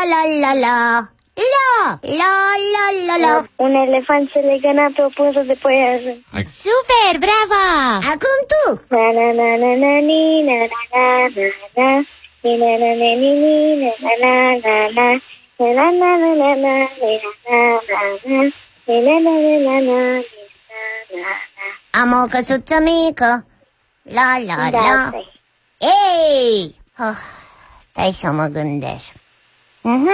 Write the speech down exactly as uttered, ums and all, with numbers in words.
la la la. La, la, la, la, la. Un elefant se legăna pe o pânză de păianjen. Super, bravo! Acum tu! Na na na na na ni na na na na na ni na na na ni ni na na na na na na na na na na ni na na na ni na na na na na ni na na. Am o căsuță mică. La la Da, la. stai. Ei! Oh, stai să mă gândesc. Mhm.